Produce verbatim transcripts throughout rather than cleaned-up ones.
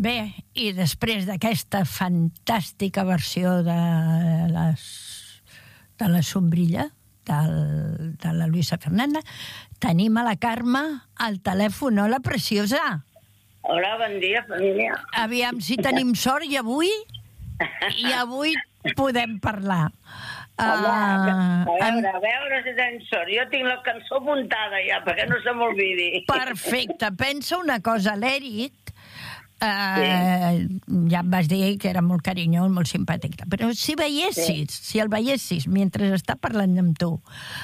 Bé, i després d'aquesta fantàstica versió de les, de la sombrilla del, de la Luisa Fernanda, tenim a la Carme al telèfon. Hola, preciosa. Hola, bon dia, família. Aviam si tenim sort i avui, i avui podem parlar. Home, a veure, Uh, a veure si tens sort. Jo tinc la cançó muntada ja, perquè no se m'olvidi. Perfecte. Pensa una cosa, l'Èric, uh, ja em vas dir que era molt carinyós, molt simpàtic, però si veiessis, sí. si el veiessis mentre està parlant amb tu,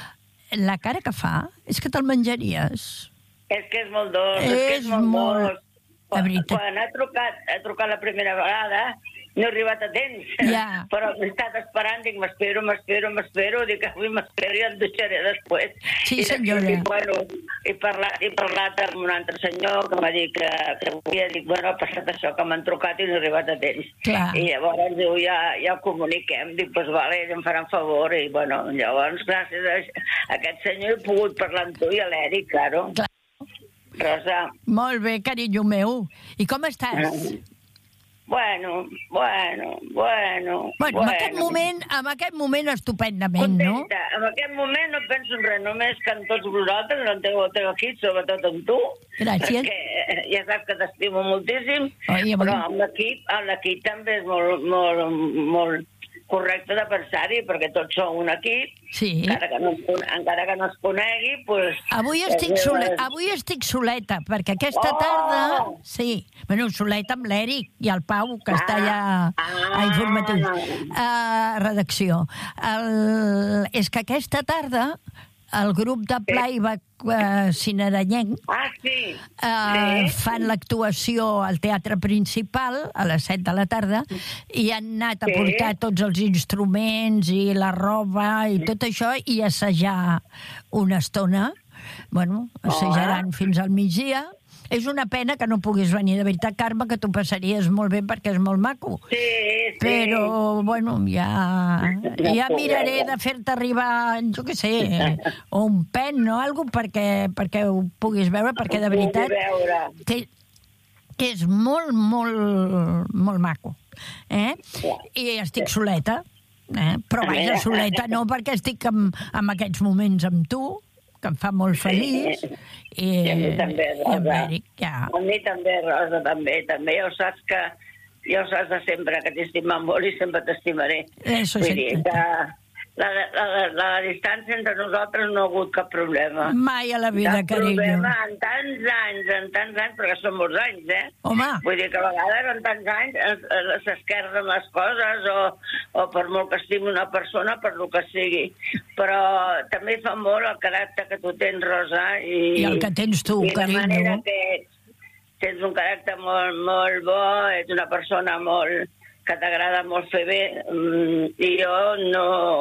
la cara que fa és que te'l menjaries. És que és molt dolç, és, És que és molt, molt- dolç. La Quan, veritat. quan ha trucat, ha trucat la primera vegada, no he arribat a temps. Ja. Però he estat esperant, dic, m'espero, m'espero, m'espero, dic, avui m'espero i em dutxaré després. Sí, I senyora. després, dic, bueno, he parlat, he parlat amb un altre senyor que m'ha dit que, que volia, dic, bueno, ha passat això, que m'han trucat i no he arribat a temps. Clar. I llavors diu, ja, ja ho comuniquem, dic, doncs vale, ells em faran favor, i bueno, llavors, gràcies a aquest senyor he pogut parlar amb tu i a l'Eric, claro. Clar. Rosa, Molt bé, carinyo meu. I com estàs? bueno, bueno, bueno... Bueno, en aquest moment, en aquest moment estupendament, no? Contenta. En aquest moment no penso en res, només que en tots vosaltres, en el teu, el teu equip, sobretot en tu. Gràcies. Perquè ja saps que t'estimo moltíssim, Oi, avui- però amb l'equip, amb l'equip també és molt, molt, molt correcte de pensar-hi, perquè tots som un equip, Sí. encara que no, es con- encara que no es conegui, pues, Avui estic, eh, sole... Avui estic soleta, perquè aquesta Oh! tarda... Sí, bueno, soleta amb l'Eric i el Pau, que està allà Ah! a informatius, a redacció. El... És que aquesta tarda el grup de playback eh, cineranyenc Ah, sí. Uh, sí. fan l'actuació al Teatre Principal a les set de la tarda i han anat a Sí. portar tots els instruments i la roba i tot això i assajar una estona. Bueno, assajaran Oh. fins al migdia. És una pena que no puguis venir. De veritat, Carme, que tu passaries molt bé perquè és molt maco. Sí, sí. Però, bueno, ja, ja miraré de fer-te arribar, jo què sé, un pen o alguna cosa perquè, perquè ho puguis veure, perquè de veritat veure. que, que és molt, molt, molt maco. Eh? I estic soleta, eh? Però vaja, soleta no, perquè estic en, en aquests moments amb tu, que em fa molt feliç. I, I a mi també, i amb Rosa. l'Eric, ja. A mi també, Rosa, també, també. Ja ho saps que... Ja ho saps de sempre, que t'estimat molt i sempre t'estimaré. Eso Vull dir sempre. que la, la, la, la distància entre nosaltres no ha hagut cap problema. Mai a la vida, Cap carinyo. problema en tants anys, en tants anys, perquè són molts anys, eh? Home, Vull dir que a vegades en tants anys es- es- s'esquerden les coses o, o per molt que estimi una persona, per lo que sigui. Però també fa molt el caràcter que tu tens, Rosa, i, I el que tens tu, i la carinyo. manera que ets. Tens un caràcter molt, molt bo, ets una persona molt que t'agrada molt fer bé, mm, i jo no,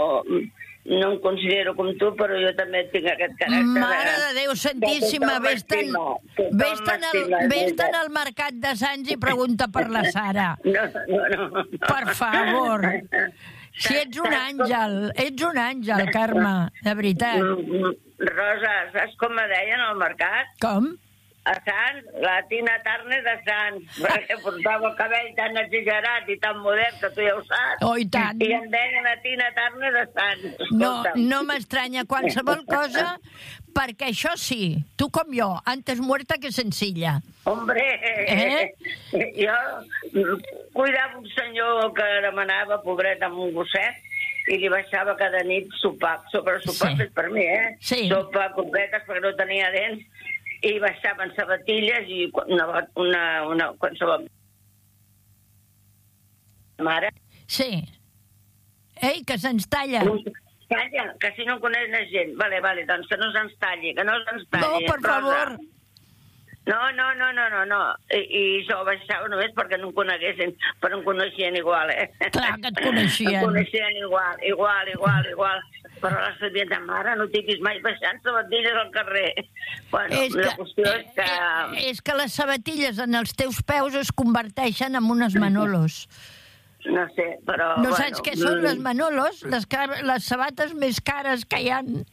no em considero com tu, però jo també tinc aquest caràcter. Mare de Déu santíssima, que vés-te'n tothom m'estima, tothom vés-te'n al, m'estima, vés-te'n és al mercat de Sants i pregunta per la Sara. No, no, no. no. Per favor. Si ets un àngel, ets un àngel, Carme, de veritat. Mm, mm, Rosa, saps com me deien al mercat? Com? A Sants, la Tina Turner de Sants, perquè portava el cabell tan exagerat i tan modern, que tu ja ho saps. Oh, i tant. I em deien la Tina Turner de Sants. No, Escolta'm. no m'estranya qualsevol cosa, perquè això sí, tu com jo, antes muerta que sencilla. Hombre, Eh? jo mm, cuidava un senyor que demanava, pobret, amb un gosset, i li baixava cada nit sopar, sobre sopar Sí. fet per mi, eh? Sí. Sopa, copetes, perquè no tenia dents, i baixaven sabatilles i una, una, una qualsevol mare. Sí. Ei, que se'ns talla. Calla, que si no coneix la gent. Vale, vale, doncs que no se'ns talli, que no se'ns No, talli. per Rosa. favor. No, no, no, no, no, no. I, i jo baixava només perquè no em coneguessin, però em coneixien igual, eh? Clar que et coneixien. Em coneixien igual, igual, igual, igual. Però la sabia de mare, no tinguis mai baixant sabatilles al carrer. Bueno, És la que, qüestió és que... eh, és que les sabatilles en els teus peus es converteixen en unes manolos. No sé, però... No bueno, saps què són mm, les manolos? Les, car les sabates més cares que hi ha.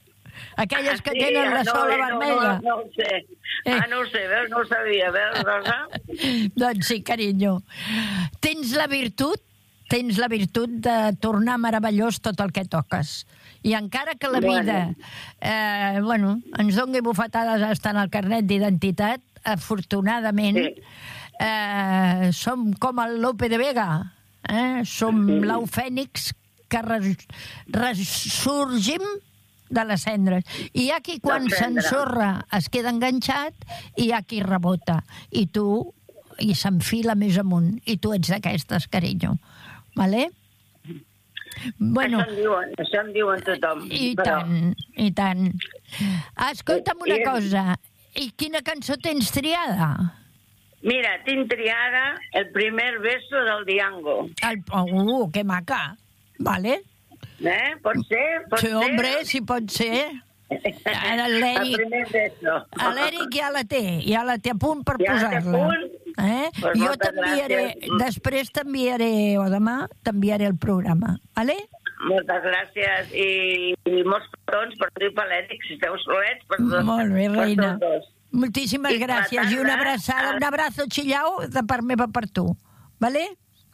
Aquelles que sí, tenen la no, sola no, vermella. No, no, no ho sé. Eh. Ah, no ho sé, veus? No ho sabia, veus, Rosa? Doncs sí, carinyo. Tens la virtut, tens la virtut de tornar meravellós tot el que toques. I encara que la vida eh, bueno, ens doni bufetades hasta en el carnet d'identitat, afortunadament sí. eh, som com el Lope de Vega, eh? Som sí. l'au fènix que res, ressorgim de les cendres. I hi ha qui quan s'ensorra es queda enganxat i hi ha qui rebota. I tu, i s'enfila més amunt. I tu ets d'aquestes, carinyo. Vale? Bueno, això, em diuen, això em diuen tothom. I però... tant, i tant. Escolta'm una I... cosa. I quina cançó tens triada? Mira, tinc triada El primer beso del Diango. El... Uh, que maca. Vale. Eh? Pot ser? Pot sí, ser? hombre, si pot ser. L'Eric ja la té, ja la té a punt per ja posar-la. Eh? Pues jo t'enviaré, després t'enviaré, o demà t'enviaré el programa, vale? Moltes gràcies i, i molts petons per tu i per l'Eric, si esteu solets, per tots. Molt bé, reina. Per moltíssimes I gràcies tarda, i una abraçada, un abrazo xillau de part meva per tu, vale?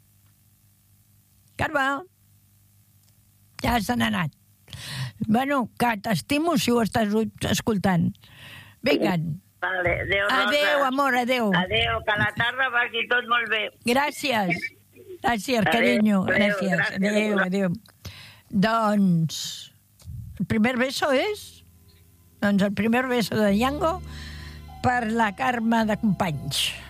Carme, ja se n'ha anat. Bueno, que t'estimo si ho estàs escoltant. Vinga. Vale, adéu, Rosa. Adéu, amor, adéu. Adéu, que la tarda vagi tot molt bé. Gràcies. Gràcies, carinyo. Gràcies. Gràcies. Adéu, adéu. Doncs, el primer beso és? Doncs el primer beso de Diango per la Carme de Companys.